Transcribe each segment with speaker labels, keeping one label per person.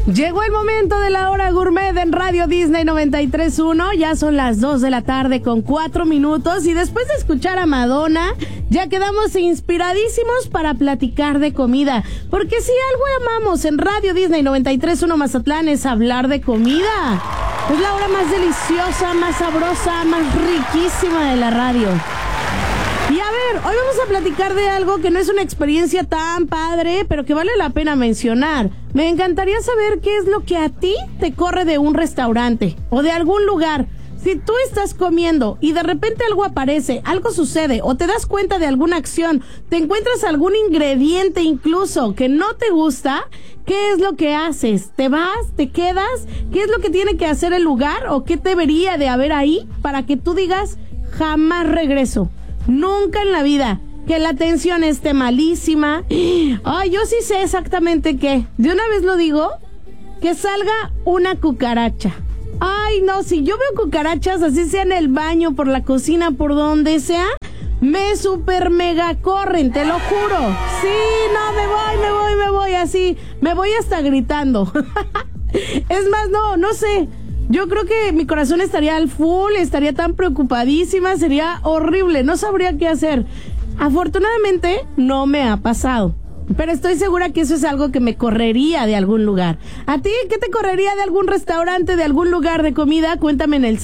Speaker 1: Llegó el momento de la hora gourmet en Radio Disney 93.1. Ya son las 2 de la tarde con 4 minutos. Y después de escuchar a Madonna, ya quedamos inspiradísimos para platicar de comida. Porque si algo amamos en Radio Disney 93.1 Mazatlán es hablar de comida. Es la hora más deliciosa, más sabrosa, más riquísima de la radio. Y a ver, hoy vamos a platicar de algo que no es una experiencia tan padre, pero que vale la pena mencionar. Me encantaría saber qué es lo que a ti te corre de un restaurante o de algún lugar. Si tú estás comiendo y de repente algo aparece, algo sucede o te das cuenta de alguna acción, te encuentras algún ingrediente incluso que no te gusta, ¿qué es lo que haces? ¿Te vas? ¿Te quedas? ¿Qué es lo que tiene que hacer el lugar o qué debería de haber ahí para que tú digas jamás regreso? Nunca en la vida. Que la atención esté malísima. Ay, yo sí sé exactamente qué. De una vez lo digo. Que salga una cucaracha. Ay, no, si yo veo cucarachas, así sea en el baño, por la cocina, por donde sea, me super mega corren, te lo juro. Sí, no, me voy así. Me voy hasta gritando. Es más, no sé. Yo creo que mi corazón estaría al full, estaría tan preocupadísima, sería horrible, no sabría qué hacer. Afortunadamente no me ha pasado, pero estoy segura que eso es algo que me correría de algún lugar. ¿A ti qué te correría de algún restaurante, de algún lugar de comida? Cuéntame en el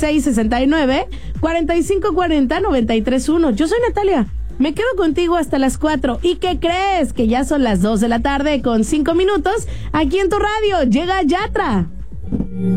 Speaker 1: 669-4540-931. Yo soy Natalia, me quedo contigo hasta las 4. ¿Y qué crees? Que ya son las 2 de la tarde con 5 minutos. Aquí en tu radio llega Yatra.